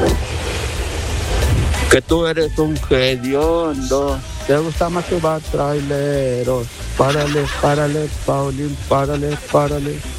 Que tú eres un hediondo. Te gusta más que va traileros. Párale, párale, Paulín, párale, párale.